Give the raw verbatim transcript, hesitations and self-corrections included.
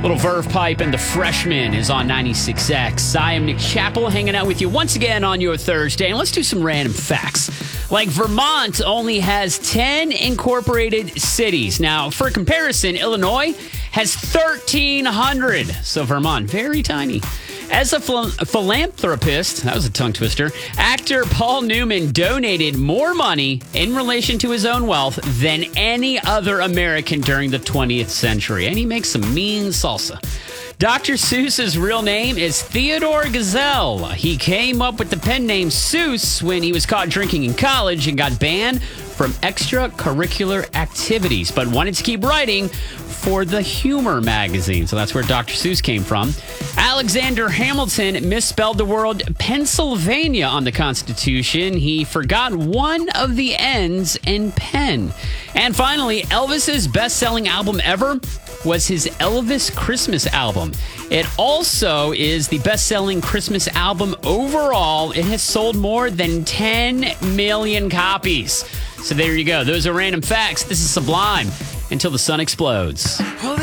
Little Verve Pipe and The Freshman is on ninety-six X. I am Nick Chappell hanging out with you once again on your Thursday. And let's do some random facts. Like Vermont only has ten incorporated cities. Now, for comparison, Illinois has thirteen hundred. So Vermont, very tiny. As a phil- philanthropist, that was a tongue twister, actor Paul Newman donated more money in relation to his own wealth than any other American during the twentieth century. And he makes some mean salsa. Doctor Seuss's real name is Theodore Gazelle. He came up with the pen name Seuss when he was caught drinking in college and got banned from extracurricular activities, but wanted to keep writing for the Humor magazine. So that's where Doctor Seuss came from. Alexander Hamilton misspelled the word Pennsylvania on the Constitution. He forgot one of the N's in pen. And finally, Elvis's best-selling album ever was his Elvis Christmas album. It also is the best-selling Christmas album overall. It has sold more than ten million copies. So there you go. Those are random facts. This is Sublime. Until the sun explodes.